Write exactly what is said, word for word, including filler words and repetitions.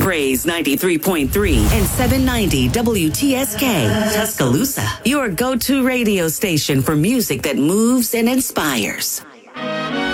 Praise ninety-three point three and seven ninety W T S K, Tuscaloosa. Your go-to radio station for music that moves and inspires.